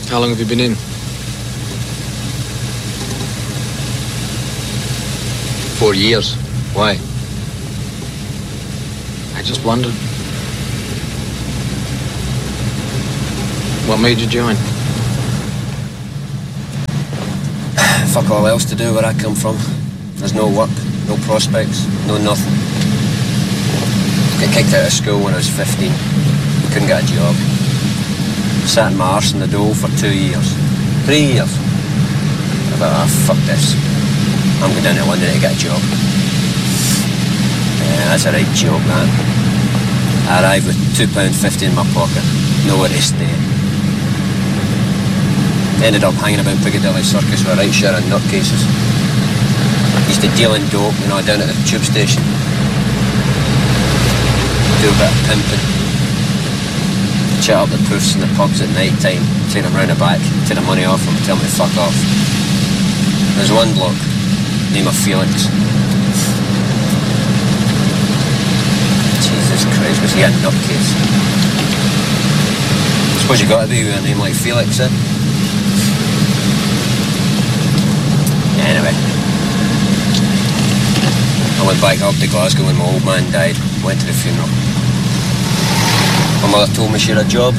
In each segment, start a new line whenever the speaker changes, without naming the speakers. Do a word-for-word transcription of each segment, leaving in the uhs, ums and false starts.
How long have you been in?
Four years. Why?
I just wondered. What made you join?
Fuck all else to do where I come from. There's no work, no prospects, no nothing. Got kicked out of school when I was fifteen. Couldn't get a job. Sat in my arse in the dole for two years. Three years. I thought, ah, fuck this. I'm going down to London to get a job. Yeah, that's a right joke, man. I arrived with two pounds fifty in my pocket. Nowhere to stay. Ended up hanging about Piccadilly Circus with a right share of nutcases. Used to deal in dope, you know, down at the tube station. Do a bit of pimping. Chat up the poofs in the pubs at night time, take them round the back, take the money off them, tell them to fuck off. There's one bloke, name of Felix. Jesus Christ, was he a nutcase? I suppose you gotta be with a name like Felix, eh? Anyway. I went back up to Glasgow when my old man died, went to the funeral. My mother told me she had a job.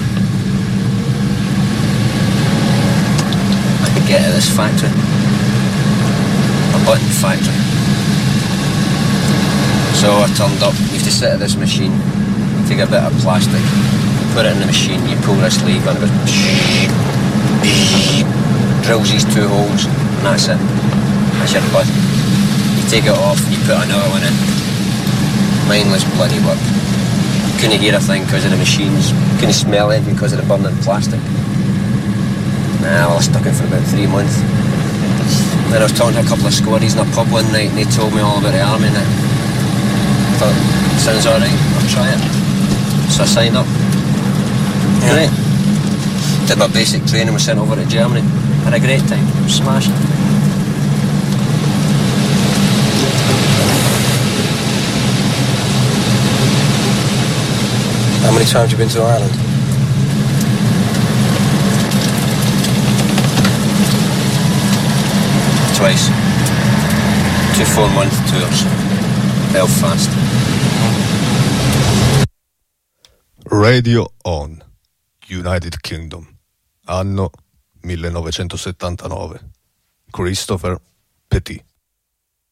I could get at this factory. A button factory. So I turned up. You have to sit at this machine, take a bit of plastic, put it in the machine, you pull this lever and it goes drills these two holes, and that's it. That's your button. You take it off and you put another one in. Mindless bloody work. Couldn't hear a thing because of the machines. Couldn't smell anything because of the burning plastic. Nah, well, I stuck it for about three months. Then I was talking to a couple of squaddies in a pub one night and they told me all about the army and I thought, sounds alright, I'll try it. So I signed up. Yeah. Great. Did my basic training, was sent over to Germany. Had a great time. Smashing.
How many times have you been to Ireland?
Twice. Two four-month tours. Belfast.
Radio On, United Kingdom, anno millenovecentosettantanove. Christopher Petit.